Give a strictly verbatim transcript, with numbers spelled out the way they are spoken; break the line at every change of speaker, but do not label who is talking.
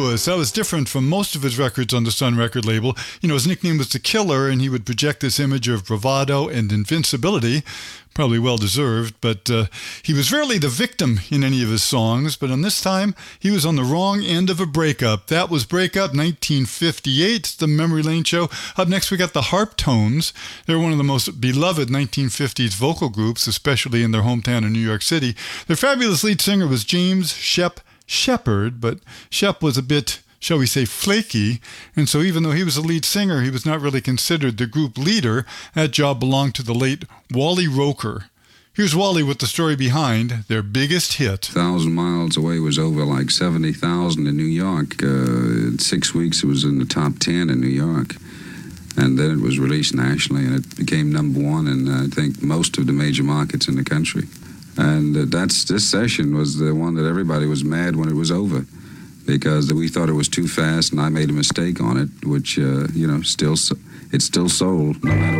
Lewis. That was different from most of his records on the Sun record label. You know, his nickname was the Killer, and he would project this image of bravado and invincibility. Probably well-deserved, but uh, he was rarely the victim in any of his songs. But on this time, he was on the wrong end of a breakup. That was Breakup, nineteen fifty-eight, the Memory Lane Show. Up next, we got the Harptones. They're one of the most beloved nineteen fifties vocal groups, especially in their hometown in New York City. Their fabulous lead singer was James Shep Shepherd, but Shep was a bit, shall we say, flaky, and so even though he was the lead singer, he was not really considered the group leader. That job belonged to the late Wally Roker. Here's Wally with the story behind their biggest hit.
Thousand Miles Away was over like seventy thousand in New York. Uh, in six weeks it was in the top ten in New York. And then it was released nationally, and it became number one in, uh, I think, most of the major markets in the country. And uh, that's this session was the one that everybody was mad when it was over, because we thought it was too fast, and I made a mistake on it, which, uh, you know, still it still sold no matter